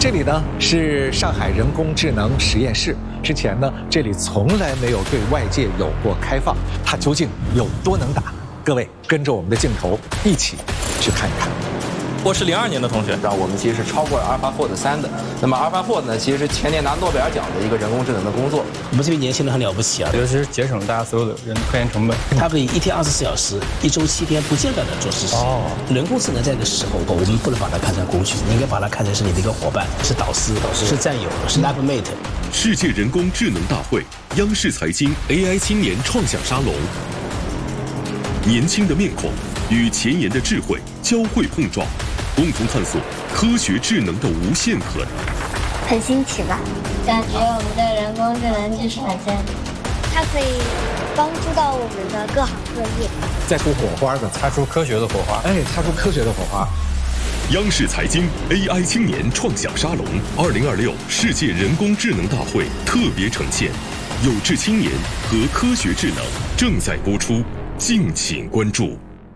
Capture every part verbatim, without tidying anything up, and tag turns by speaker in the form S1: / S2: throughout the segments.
S1: 这里呢是上海人工智能实验室。之前呢，这里从来没有对外界有过开放，它究竟有多能打？各位跟着我们的镜头一起去看一看。
S2: 我是零二年的同学，
S3: 然后我们其实是超过了 AlphaFold 三的。那么 AlphaFold 呢，其实是前年拿诺贝尔奖的一个人工智能的工作。
S4: 我们这边年轻人很了不起啊，
S2: 尤其是节省大家所有的人科研成本。
S4: 它可以一天二十四小时，一周七天不间断的做实习。哦，人工智能在这个时候，我们不能把它看成工具，你应该把它看成是你的一个伙伴，是导师，导师是战友，是 LabMate。
S5: 世界人工智能大会，央视财经 A I 青年创想沙龙，年轻的面孔与前沿的智慧交汇碰撞。 共同探索科学智能的无限可能，
S6: 很新奇吧？感觉我们的人工智能就是很先进，它可以帮助到我们的各行各业，
S1: 再出火花的，
S2: 擦出科学的火花。
S1: 哎，擦出科学的火花。
S5: 央视财经 A I 青年创想沙龙二零二六世界人工智能大会特别呈现，有志青年和科学智能正在播出，敬请关注。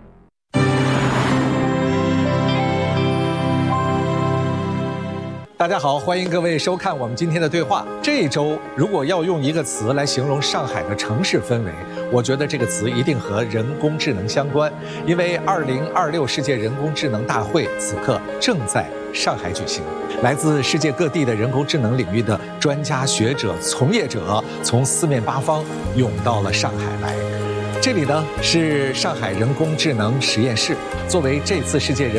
S1: 大家好，欢迎各位收看我们今天的对话。这一周，如果要用一个词来形容上海的城市氛围，我觉得这个词一定和人工智能相关，因为二零二六世界人工智能大会此刻正在上海举行，来自世界各地的人工智能领域的专家学者、从业者从四面八方涌到了上海来。这里呢是上海人工智能实验室，作为这次世界人